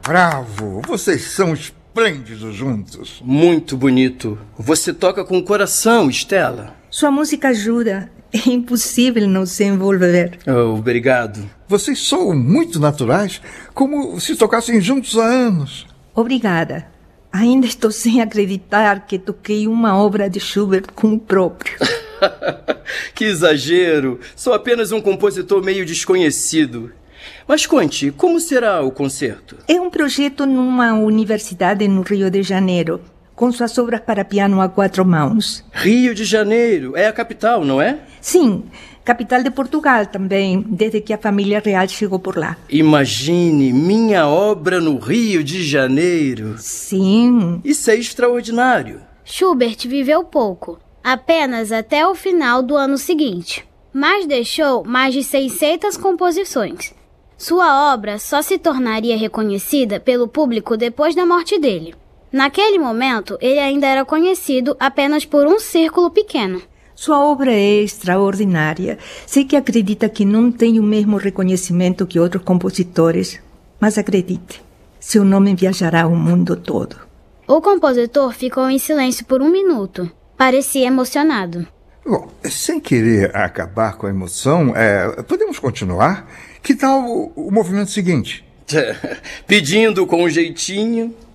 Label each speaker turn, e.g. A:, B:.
A: Bravo! Vocês são esplêndidos juntos.
B: Muito bonito. Você toca com o coração, Stella.
C: Sua música ajuda. É impossível não se envolver.
B: Obrigado.
A: Vocês soam muito naturais, como se tocassem juntos há anos.
C: Obrigada. Ainda estou sem acreditar que toquei uma obra de Schubert com o próprio.
B: Que exagero. Sou apenas um compositor meio desconhecido. Mas conte, como será o concerto?
C: É um projeto numa universidade no Rio de Janeiro, com suas obras para piano a 4 mãos.
B: Rio de Janeiro, é a capital, não é?
C: Sim, capital de Portugal também, desde que a família real chegou por lá.
B: Imagine, minha obra no Rio de Janeiro.
C: Sim.
B: Isso é extraordinário.
D: Schubert viveu pouco, apenas até o final do ano seguinte, mas deixou mais de 600 composições. Sua obra só se tornaria reconhecida pelo público depois da morte dele. Naquele momento, ele ainda era conhecido apenas por um círculo pequeno.
C: Sua obra é extraordinária. Sei que acredita que não tem o mesmo reconhecimento que outros compositores, mas acredite, seu nome viajará o mundo todo.
D: O compositor ficou em silêncio por 1 minuto. Parecia emocionado.
A: Bom, sem querer acabar com a emoção, podemos continuar? Que tal o movimento seguinte?
B: Pedindo com um jeitinho.